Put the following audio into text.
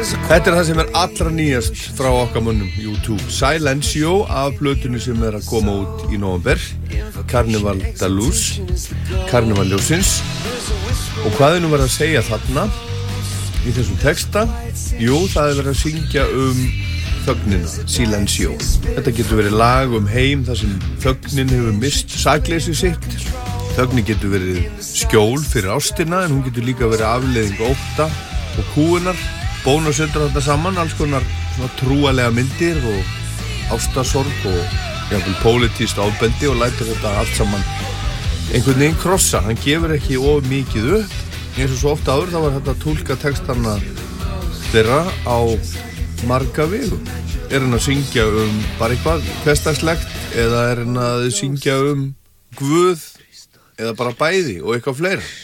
Þetta það sem allra nýjast frá okkar mönnum YouTube. Silencio af plötunni sem að koma út í nóvember. Carnival da Luz, Carnival ljósins. Og hvað nú verið að segja þarna í þessum texta? Jú, það verið að syngja þögnina, Silencio. Þetta getur verið lag heim þar sem þögnin hefur mist sakleysi sitt. Þögnin getur verið skjól fyrir ástina, en hún getur líka verið afleiðing ótta og kúunar. Bónusundar þetta saman, alls konar trúalega myndir og ástarsorg og jafnvel pólitískt ofbeldi og lætur þetta allt saman einhvern veginn krossa. Hann gefur ekki of mikið upp. Eins og svo ofta áður þá var þetta að túlka textana þeirra á marga vegum. Hann að syngja bara eitthvað hversdagslegt eða hann að syngja Guð eða bara bæði og eitthvað fleira.